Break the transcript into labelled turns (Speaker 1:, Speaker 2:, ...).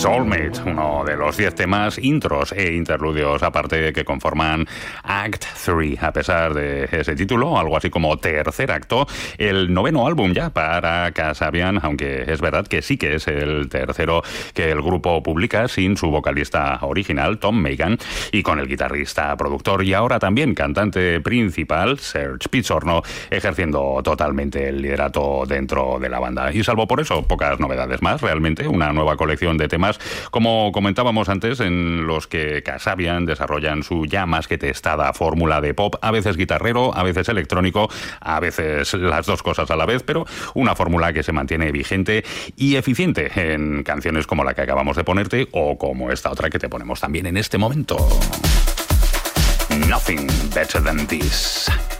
Speaker 1: Soulmate, uno de los 10 temas, intros e interludios aparte que conforman Act 3. A pesar de ese título, algo así como tercer acto, el 9º álbum ya para Kasabian, aunque es verdad que sí que es el tercero que el grupo publica sin su vocalista original, Tom Megan, y con el guitarrista, productor y ahora también cantante principal, Serge Pizzorno, ejerciendo totalmente el liderato dentro de la banda. Y salvo por eso, pocas novedades más, realmente, una nueva colección de temas, como comentábamos antes, en los que Kasabian desarrollan su ya más que testada fórmula de pop, a veces guitarrero, a veces electrónico, a veces las dos cosas a la vez, pero una fórmula que se mantiene vigente y eficiente en canciones como la que acabamos de ponerte o como esta otra que te ponemos también en este momento. Nothing Better Than This.